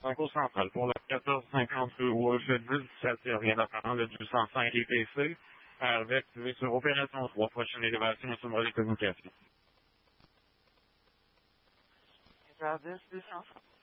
5 au central. Pour la 1450 rue Wolfett 17, il n'y a rien d'apparent, le 205 EPC. Avec, sur opération 3, prochaine élévation, sur les communications. 10, 200.